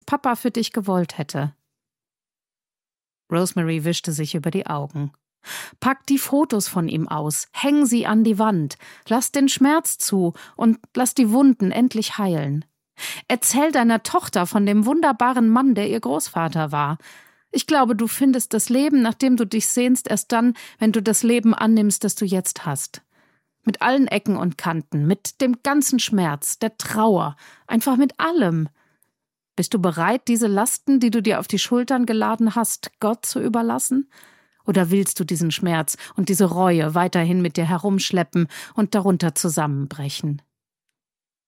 Papa für dich gewollt hätte. Rosemary wischte sich über die Augen. Pack die Fotos von ihm aus, häng sie an die Wand, lass den Schmerz zu und lass die Wunden endlich heilen. Erzähl deiner Tochter von dem wunderbaren Mann, der ihr Großvater war. Ich glaube, du findest das Leben, nach dem du dich sehnst, erst dann, wenn du das Leben annimmst, das du jetzt hast. Mit allen Ecken und Kanten, mit dem ganzen Schmerz, der Trauer, einfach mit allem. Bist du bereit, diese Lasten, die du dir auf die Schultern geladen hast, Gott zu überlassen? Oder willst du diesen Schmerz und diese Reue weiterhin mit dir herumschleppen und darunter zusammenbrechen?